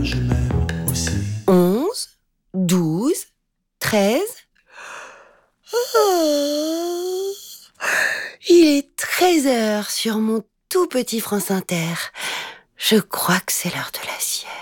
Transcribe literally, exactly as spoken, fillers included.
je m'aime aussi. Onze, douze, treize. Oh, il est treize heures sur mon tout petit France Inter. Je crois que c'est l'heure de la sieste.